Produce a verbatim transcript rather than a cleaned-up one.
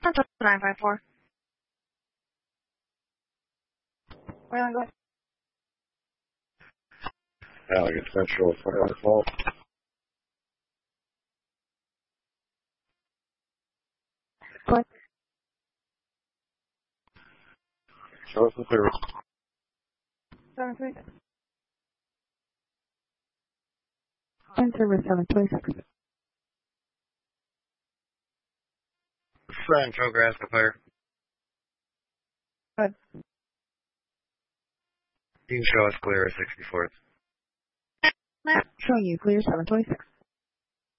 Central nine five four. Wayland, go ahead. Alligator Central, Wayland Fault. Go ahead. Show us the service. seven three six. And service seven three six. Central Nebraska Fire. Go ahead. You can show us clear at sixty-fourth. Showing you clear seven twenty-six.